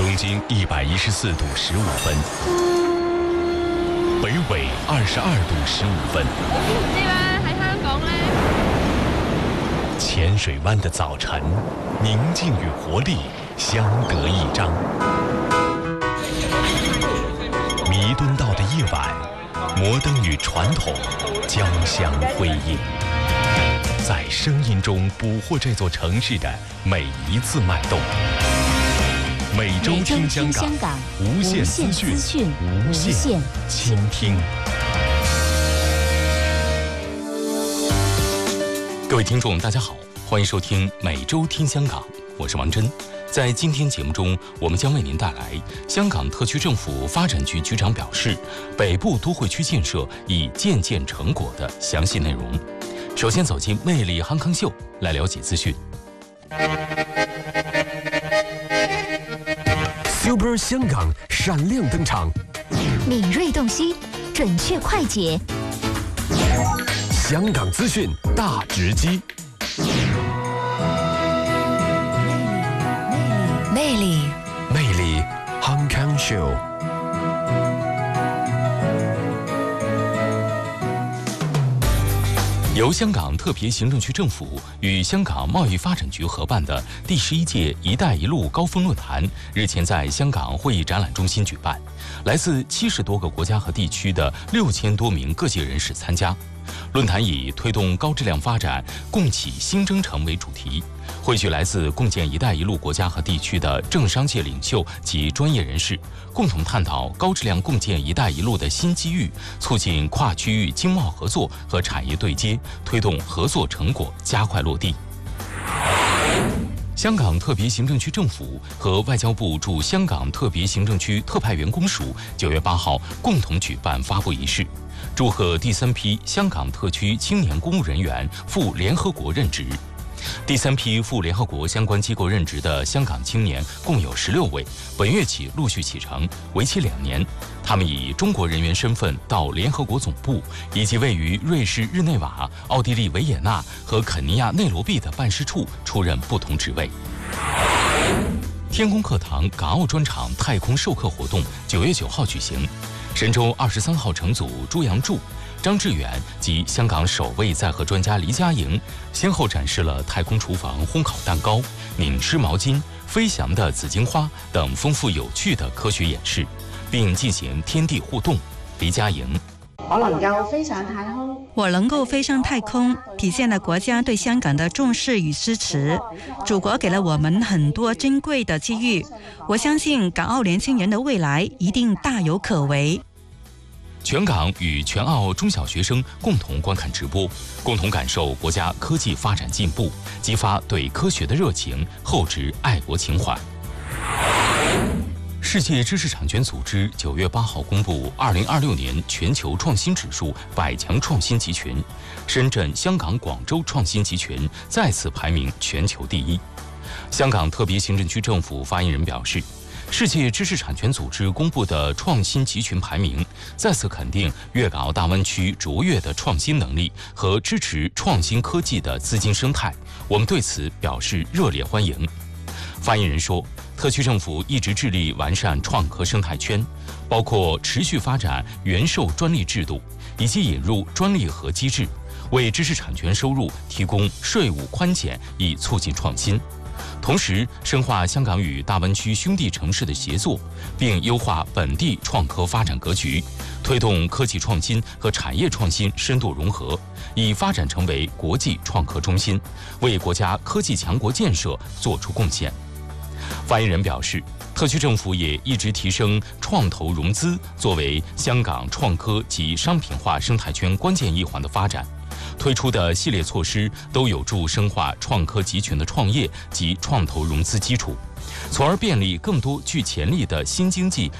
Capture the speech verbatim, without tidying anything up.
东经一百一十四度十五分，北纬二十二度十五分。 唔知咧，喺香港咧， 浅水湾的早晨，宁静与活力相得益彰。弥敦道的夜晚，摩登与传统交相辉映，在声音中捕获这座城市的每一次脉动。每周听香港，无限资讯，无限倾听。各位听众，大家好，欢迎收听每周听香港，我是王真。在今天节目中，我们将为您带来香港特区政府发展局局长表示，北部都会区建设已渐见成果的详细内容。首先走进魅力康康秀，来了解资讯。 Super 香港闪亮登场， 敏锐洞悉，准确快捷， 香港资讯大直击。 魅力， 魅力康康秀。 由香港特别行政区政府与香港贸易发展局合办的第十一届“一带一路”高峰论坛日前在香港会议展览中心举办，来自七十多个国家和地区的六千多名各界人士参加。论坛以推动高质量发展、共启新征程为主题，汇聚来自共建“一带一路”国家和地区的政商界领袖及专业人士，共同探讨高质量共建“一带一路”的新机遇，促进跨区域经贸合作和产业对接，推动合作成果加快落地。香港特别行政区政府和外交部驻香港特别行政区特派员公署九月八号共同举办发布仪式，祝贺第三批香港特区青年公务人员赴联合国任职。第三批赴联合国相关机构任职的香港青年共有十六位，本月起陆续启程，为期两年。他们以中国人员身份到联合国总部以及位于瑞士日内瓦、奥地利维也纳和肯尼亚内罗毕的办事处出任不同职位。天宫课堂港澳专场太空授课活动九月九号举行，神舟二十三号乘组朱杨柱、张志远及香港首位载荷专家黎佳莹先后展示了太空厨房烘烤蛋糕、拧湿毛巾、飞翔的紫荆花等丰富有趣的科学演示，并进行天地互动。黎佳莹： 我能夠飛上太空， 我能够飞上太空，体现了国家对香港的重视与支持。祖国给了我们很多珍贵的机遇，我相信港澳年轻人的未来一定大有可为。 全港与全澳中小学生共同观看直播，共同感受国家科技发展进步，激发对科学的热情，厚植爱国情怀。世界知识产权组织九月八号公布二零二六年全球创新指数百强创新集群，深圳、香港、广州创新集群再次排名全球第一。香港特别行政区政府发言人表示，世界知识产权组织公布的创新集群排名再次肯定粤港澳大湾区卓越的创新能力和支持创新科技的资金生态，我们对此表示热烈欢迎。发言人说，特区政府一直致力完善创科生态圈，包括持续发展原授专利制度，以及引入专利核机制，为知识产权收入提供税务宽减，以促进创新。同时，深化香港与大湾区兄弟城市的协作，并优化本地创科发展格局，推动科技创新和产业创新深度融合，以发展成为国际创科中心，为国家科技强国建设作出贡献。发言人表示，特区政府也一直提升创投融资作为香港创科及商品化生态圈关键一环的发展，推出的系列措施都有助深化创科集群的创业及创投融资基础，从而便利更多具潜力的新经济